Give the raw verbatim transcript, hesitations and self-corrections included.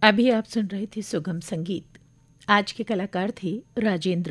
अभी आप सुन रहे थे सुगम संगीत। आज के कलाकार थे राजेंद्र